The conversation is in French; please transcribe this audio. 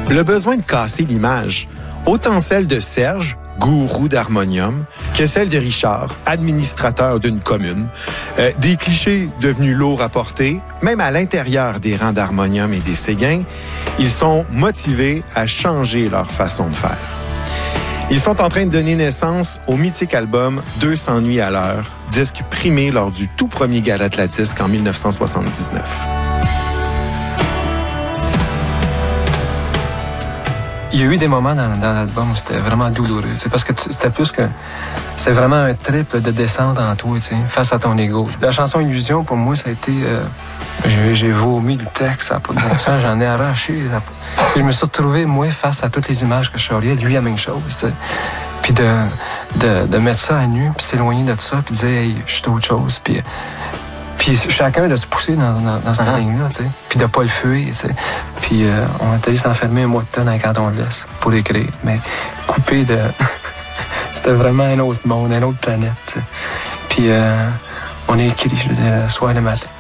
Le besoin de casser l'image, autant celle de Serge, gourou d'harmonium, que celle de Richard, administrateur d'une commune. Des clichés devenus lourds à porter, même à l'intérieur des rangs d'harmonium et des Séguins, ils sont motivés à changer leur façon de faire. Ils sont en train de donner naissance au mythique album 200 nuits à l'heure, disque primé lors du tout premier gala de la disque en 1979. Il y a eu des moments dans l'album où c'était vraiment douloureux, parce que c'était plus que... C'est vraiment un trip de descente en toi, face à ton ego. La chanson Illusion, pour moi, ça a été... j'ai vomi le texte, ça n'a pas de bon sens, j'en ai arraché. Je me suis retrouvé, moi, face à toutes les images que je charriais, lui, la même chose, t'sais. Puis de mettre ça à nu, puis s'éloigner de ça, puis dire, hey, je suis autre chose, puis chacun de se pousser dans cette ligne-là, tu sais. Puis de pas le fuir, tu sais. Puis on est allé s'enfermer un mois de temps dans le canton de l'Est pour écrire. Mais coupé de... C'était vraiment un autre monde, une autre planète, tu sais. Puis on a écrit, je veux dire, le soir et le matin.